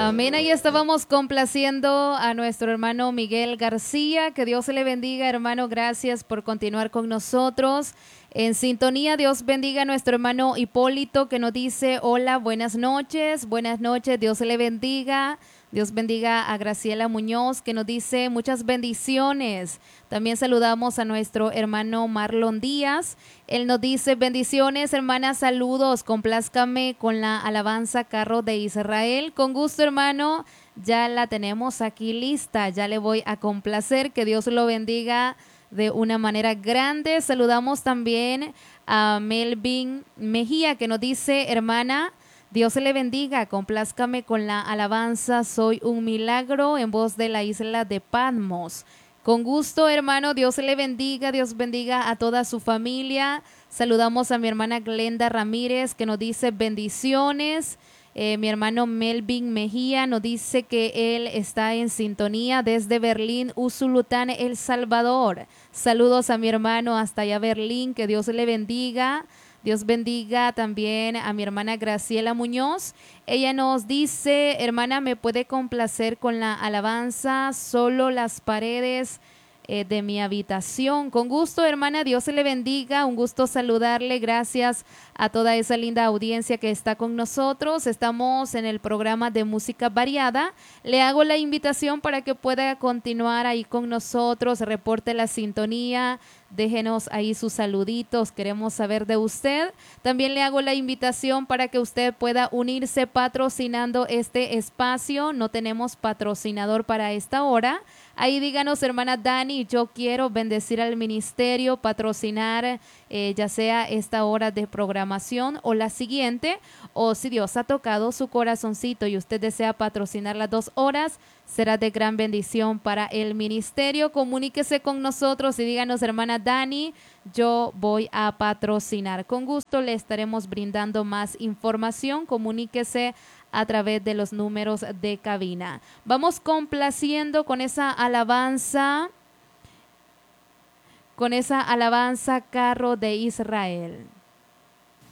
Amén. Ahí estábamos complaciendo a nuestro hermano Miguel García. Que Dios le bendiga, hermano. Gracias por continuar con nosotros. En sintonía, Dios bendiga a nuestro hermano Hipólito, que nos dice: hola, buenas noches. Buenas noches, Dios le bendiga. Dios bendiga a Graciela Muñoz, que nos dice: muchas bendiciones. También saludamos a nuestro hermano Marlon Díaz. Él nos dice: bendiciones, hermana, saludos. Complázcame con la alabanza Carro de Israel. Con gusto, hermano. Ya la tenemos aquí lista. Ya le voy a complacer. Que Dios lo bendiga de una manera grande. Saludamos también a Melvin Mejía, que nos dice: hermana, Dios le bendiga, complázcame con la alabanza Soy un milagro, en voz de la isla de Patmos. Con gusto, hermano. Dios le bendiga, Dios bendiga a toda su familia. Saludamos a mi hermana Glenda Ramírez, que nos dice: bendiciones. Mi hermano Melvin Mejía nos dice que él está en sintonía desde Berlín, Usulután, El Salvador. Saludos a mi hermano hasta allá Berlín, que Dios le bendiga. Dios bendiga también a mi hermana Graciela Muñoz. Ella nos dice: hermana, ¿me puede complacer con la alabanza Solo las paredes de mi habitación? Con gusto, hermana. Dios le bendiga. Un gusto saludarle. Gracias a toda esa linda audiencia que está con nosotros. Estamos en el programa de música variada. Le hago la invitación para que pueda continuar ahí con nosotros. Reporte la sintonía. Déjenos ahí sus saluditos, queremos saber de usted. También le hago la invitación para que usted pueda unirse patrocinando este espacio. No tenemos patrocinador para esta hora. Ahí díganos: hermana Dani, yo quiero bendecir al ministerio, patrocinar ya sea esta hora de programación o la siguiente. O si Dios ha tocado su corazoncito y usted desea patrocinar las 2 horas, será de gran bendición para el ministerio. Comuníquese con nosotros y díganos: hermana Dani, yo voy a patrocinar. Con gusto le estaremos brindando más información. Comuníquese a través de los números de cabina. Vamos complaciendo con esa alabanza Carro de Israel.